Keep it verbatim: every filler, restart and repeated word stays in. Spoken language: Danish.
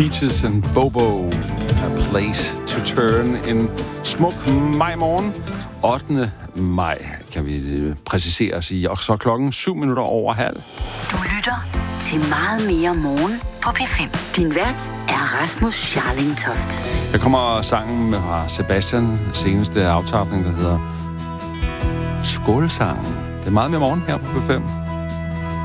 Peaches and Bobo, A Place to Turn. En smuk majmorgen, ottende maj, kan vi præcisere os i. Og så klokken syv minutter over halv. Du lytter til Meget mere morgen på P fem. Din vært er Rasmus Scharling Toft. Der kommer sangen fra Sebastian, seneste aftapning, der hedder Skålsangen. Det er meget mere morgen her på P fem.